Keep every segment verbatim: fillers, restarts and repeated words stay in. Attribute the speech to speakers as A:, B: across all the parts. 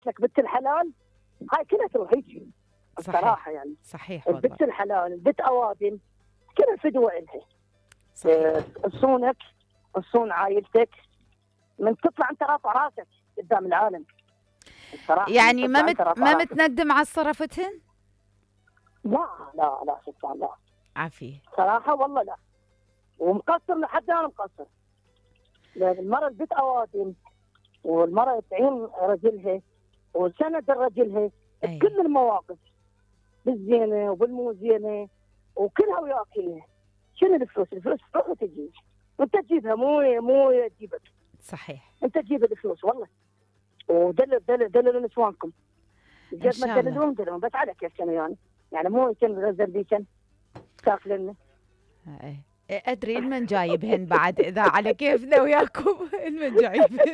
A: لك بنت الحلال هاي كلها تروح هيك
B: صحيح
A: الصراحه يعني.
B: صحيح والله
A: البنت الحلال البنت اوادم كلها فدوه الها.
B: صحيح.
A: تصونك تصون عائلتك من تطلع انت رافع راسك قدام العالم الصراحه.
B: يعني ما
A: تطلع
B: مت...
A: انت رافع
B: ما
A: راسك.
B: متندم على صرفتهن؟
A: لا لا لا شكرا لا
B: عافية.
A: صراحه والله لا. ومقصر لحد انا مقصر. لان المراه البنت اوادم والمراه تعين رجلها وسند رجلها
B: أي.
A: بكل المواقف بالزينه وبالمو زينه وكلها وياكلها. شنو الفلوس؟ الفلوس تروح وتجي وانت تجيبها مو مو تجيبك.
B: صحيح.
A: انت تجيب الفلوس والله. ودلل دلل دللوا نسوانكم
B: إن
A: قد ما
B: شاء الله.
A: تدللون دللون بس على كيفكم يعني. يعني مو يمكن غزل بيكن تاكلن.
B: أي. أدري المن جايبهن بعد إذا على كيفنا وياكم المن جايبهن.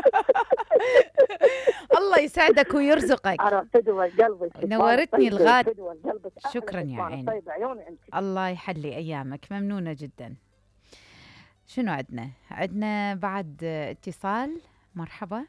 B: الله يسعدك ويرزقك.
A: عرفت فدوة قلبك
B: نورتني الغاد.
A: فدوة قلبك.
B: شكرا يا عيني.
A: طيب عيوني انت.
B: الله يحلي أيامك، ممنونة جدا. شنو عندنا؟ عندنا بعد اتصال. مرحبا.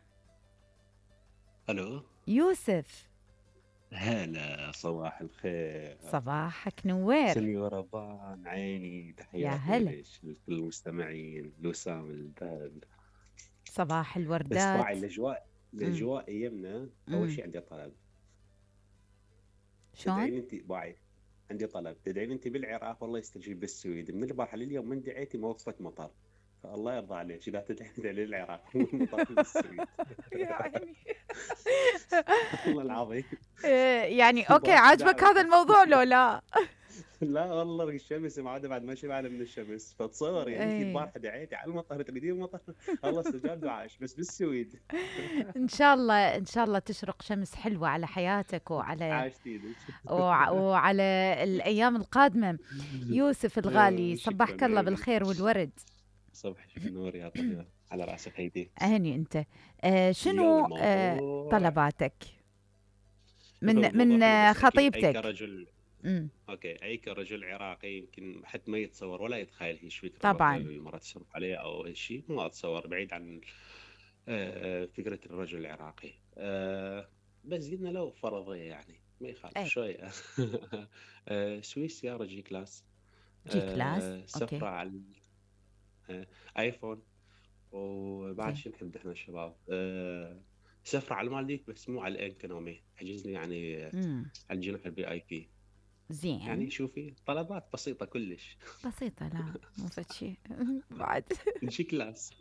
C: الو
B: يوسف.
C: هلا صباح الخير.
B: صباحك نوير.
C: سنيورة بان عيني،
B: يا
C: تحياتي
B: هلا.
C: لك لكل المستمعين لوسام الباب.
B: صباح
C: بس
B: الوردات.
C: باعي الاجواء الاجواء ايامنا. اول
B: مم.
C: شيء عندي طلب.
B: شلون؟
C: تدعين انت باعي عندي طلب تدعين انت بالعراق والله يستجيب بالسويد. من البارحه لليوم من دعيتي ما وقفت مطر، فالله يرضى عليك اذا تدعين للعراق مطر بالسويد.
B: يا عيني.
C: والله العظيم.
B: إيه، يعني اوكي
C: البارحة
B: عاجبك
C: دعوة.
B: هذا الموضوع لو لا؟
C: لا والله الشمس ما عاد بعد ما شبعنا من الشمس، فتصور يعني انت
B: ايه
C: البارحه دعيتي على المطر تريدين مطر. الله استجاب دعاش بس بالسويد.
B: ان شاء الله ان شاء الله تشرق شمس حلوة على حياتك وعلى
C: عاشتي ايدك.
B: وع- وعلى الايام القادمة. يوسف الغالي
C: آه،
B: صبحك
C: شكرا
B: الله
C: عيني.
B: بالخير والورد.
C: صبح النور يا طيبه على راسك هيدي.
B: اهني انت. آه
C: اليوم
B: شنو آه
C: الموضوع
B: طلباتك من
C: شوف الموضوع
B: من
C: حلو
B: آه،
C: بس اكيد اي
B: خطيبتك؟
C: كرجل.
B: امم
C: اوكي اي كرجل عراقي يمكن حد ما يتصور ولا يتخيل ايش فكره
B: طبعا.
C: المراه تصرف عليه او شيء. ما اتصور بعيد عن آه، فكره الرجل العراقي. آه، بس قلنا لو فرضيه يعني ما يخالف
B: اي
C: شويه. آه، سويس سياره جي كلاس.
B: جي كلاس.
C: آه، سفره
B: اوكي
C: على آه، ايفون. وبعد
B: زين.
C: شو نحب احنا الشباب. آه، سفره على المالديف بس مو على الايكونومي. حجزني يعني
B: امم
C: على الجناح البي اي بي.
B: زين.
C: يعني شوفي طلبات بسيطه كلش.
B: بسيطة لا مو فد شيء. بعد
C: جي كلاس.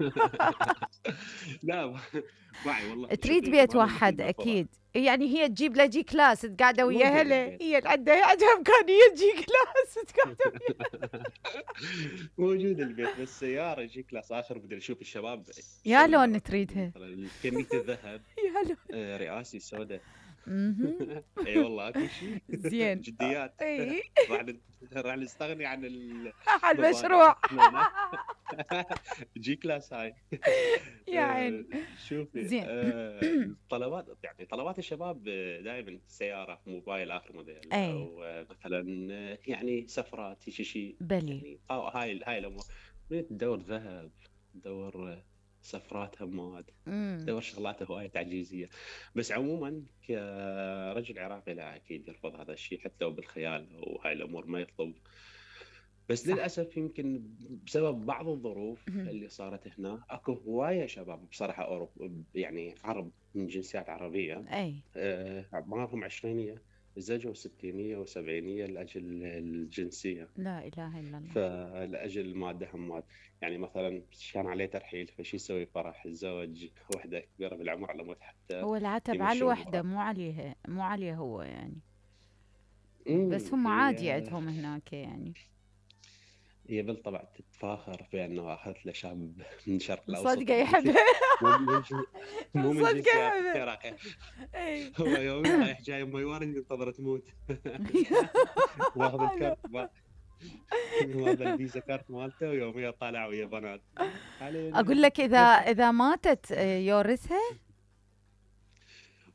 C: لا معي والله.
B: تريد
C: شوفي
B: بيت
C: ما نمثل
B: واحد
C: بالفرح.
B: اكيد، يعني هي تجيب له جي كلاس تقعدوا ويا
C: موجود
B: هلا،
C: البيت.
B: هي اللي عندها عندها امكانيه جي كلاس تقعدوا ويا.
C: موجود البيت بس سيارة جي كلاس آخر بدي أشوف الشباب
B: يا
C: شلون
B: لون
C: مرتبين.
B: تريدها؟
C: مثلا كمية الذهب
B: يا لون.
C: آه، رئاسي سوداء.
B: اها
C: اي والله اكو شيء.
B: زين.
C: جديات.
B: اي
C: راح ن- راح نستغني عن المباني.
B: على المشروع.
C: احنا جي كلاس هاي.
B: يا
C: آه،
B: عيني.
C: شوفي
B: زين.
C: آه، الطلبات يعني طلبات الشباب دائما سيارة موبايل آخر موديل
B: اي
C: أو آه، مثلا آه، يعني سفرات شيء شيء
B: بلي.
C: يعني آه، هاي هاي الأمور. من تدور ذهب تدور آه، سفرات همات
B: امم
C: تدور شغلات هواية تعجيزية. بس عموما كرجل عراقي لا أكيد يرفض هذا الشيء حتى لو بالخيال وهاي الأمور ما يطلب. بس
B: صح.
C: للأسف يمكن بسبب بعض الظروف
B: مهم.
C: اللي صارت هنا أكو هواية شباب بصراحة أوروب يعني عرب من جنسيات عربية
B: اي
C: آه، أعمارهم عشرينية زوجوا ستينية وسبعينية لأجل الجنسية.
B: لا اله الا الله.
C: فلأجل المادة همات يعني مثلا كان عليه ترحيل فشي يسوي فرح الزوج وحدة كبيرة بالعمر على مود حتى
B: هو العتب على
C: يمشون
B: الوحده
C: الأمور.
B: مو عليها، مو عليه هو يعني، بس
C: أمم،
B: هم عادي
C: هي
B: عندهم هناك يعني.
C: هي بالطبع تتفاخر بأنه أخذت له شاب من الشرق الأوسط
B: صدقه
C: مو من
B: يحبها.
C: مو من جن- مو من
B: صدقه
C: جنسيات
B: يحبها.
C: العراقية.
B: اي
C: هو يومي رايح جاي أمي وارد ينتظر تموت. واخذ
B: حلو.
C: الكارت ما- واخذ الفيزا كارت مالته ويوميا طالع ويا بنات علينا.
B: اقول لك اذا اذا ماتت آه، يورثها.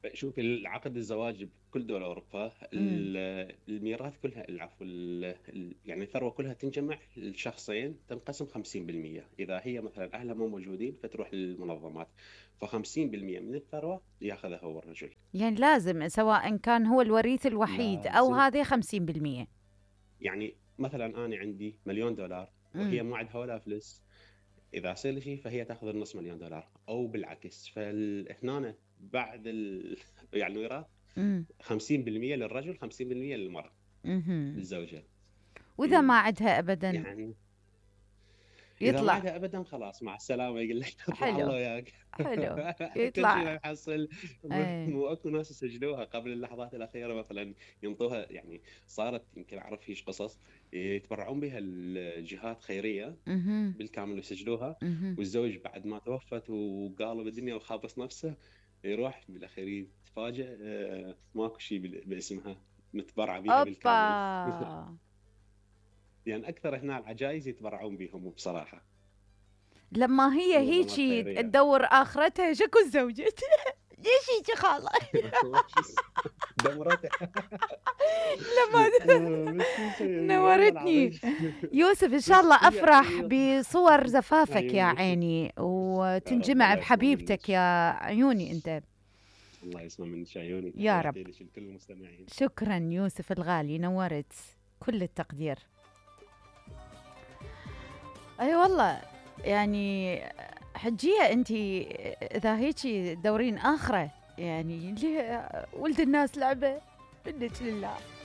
C: شوف العقد الزواج بكل دول اوروبا،
B: امم.
C: ال- الميراث كلها، العفو، ال- ال- يعني الثروه كلها تنجمع للشخصين، تنقسم خمسين بالمئة. اذا هي مثلا اهلها مو موجودين فتروح للمنظمات، ف50% من الثروه ياخذها هو الرجل.
B: يعني لازم سواء كان هو الوريث الوحيد أو
C: لازم.
B: هذه خمسين بالمية.
C: يعني مثلا انا عندي مليون دولار
B: امم.
C: وهي ما عندها ولا فلس، اذا يصير لي شيء فهي تاخذ النص مليون دولار، او بالعكس. فهنا بعد ال... يعني الميراث
B: امم.
C: خمسين بالمئة للرجل، خمسين بالمئة للمرأة،
B: امم.
C: للزوجة.
B: وإذا ما
C: امم.
B: عندها أبدا
C: يعني اذا ما
B: يطلع.
C: عندها ابدا خلاص مع السلامه، يقول لك اطلع الله
B: حلو.
C: وياك.
B: حلو.
C: كل شيء
B: يطلع.
C: ما يحصل.
B: ايه.
C: واكو ناس يسجلوها قبل اللحظات الاخيره، مثلا ينطوها. يعني صارت يمكن اعرف فيش قصص يتبرعون بها الجهات خيريه
B: اها.
C: بالكامل ويسجلوها،
B: اها.
C: والزوج بعد ما توفت وقالب الدنيا وخابص نفسه، يروح بالاخير يتفاجئ آه، ماكو شيء بال- باسمها متبرع بيها
B: اوبا.
C: بالكامل. يعني اكثر هنا العجائز يتبرعون بيهم بصراحه.
B: لما هي
C: منظمات
B: هيجي
C: خيريه.
B: تدور اخرتها شكو الزوجة. ليش هيجي خالة؟
C: دمرته.
B: لما
C: بس شيء والله
B: نورتني
C: العظيم.
B: يوسف، ان شاء
C: بس
B: الله
C: هي
B: افرح
C: هي
B: بصور زفافك يا
C: عيوني.
B: عيني،
C: يا رب
B: وتنجمع
C: الله يسمع منك.
B: بحبيبتك يا عيوني انت.
C: الله يسمع منك عيوني،
B: يا رب.
C: تحياتي لك لكل المستمعين.
B: شكرا يوسف الغالي، نورت، كل التقدير. اي والله، يعني حجية انت اذا هيجي تدورين اخره، يعني ليه ولد الناس لعبة؟ منك لله.